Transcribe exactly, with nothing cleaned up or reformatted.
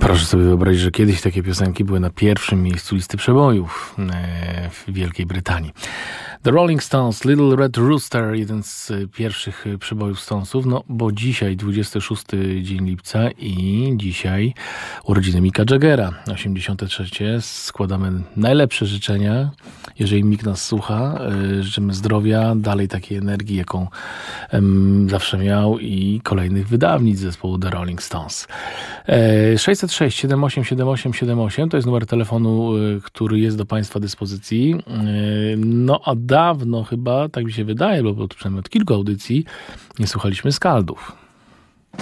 Proszę sobie wyobrazić, że kiedyś takie piosenki były na pierwszym miejscu listy przebojów w Wielkiej Brytanii. The Rolling Stones, Little Red Rooster, jeden z pierwszych przebojów Stonesów, no bo dzisiaj dwudziestego szóstego dzień lipca i dzisiaj urodziny Micka Jaggera, osiemdziesiąte trzecie. Składamy najlepsze życzenia, jeżeli Mick nas słucha. Życzymy zdrowia, dalej takiej energii, jaką um, zawsze miał i kolejnych wydawnic zespołu The Rolling Stones. sześćset sześć siedem osiem siedem osiem siedem osiem to jest numer telefonu, który jest do Państwa dyspozycji. No a dawno chyba, tak mi się wydaje, bo przynajmniej od kilku audycji nie słuchaliśmy skaldów.